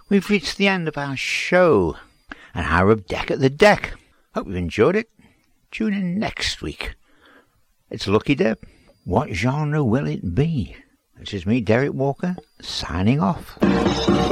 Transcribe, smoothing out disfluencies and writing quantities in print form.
We've reached the end of our show. An hour of Deck at the Deck. Hope you've enjoyed it. Tune in next week. It's Lucky Deb. What genre will it be? This is me, Derek Walker, signing off.